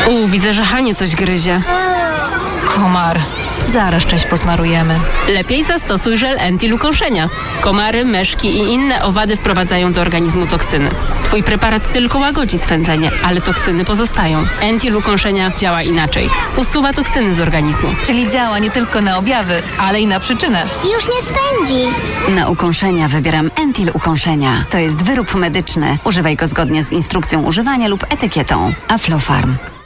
Widzę, że Hanie coś gryzie. Komar. Zaraz cześć posmarujemy. Lepiej zastosuj żel Entil ukąszenia. Komary, myszki i inne owady wprowadzają do organizmu toksyny. Twój preparat tylko łagodzi swędzenie, ale toksyny pozostają. Entil ukąszenia działa inaczej. Usuwa toksyny z organizmu. Czyli działa nie tylko na objawy, ale i na przyczynę. Już nie swędzi. Na ukąszenia wybieram Entil ukąszenia. To jest wyrób medyczny. Używaj go zgodnie z instrukcją używania lub etykietą. Aflofarm.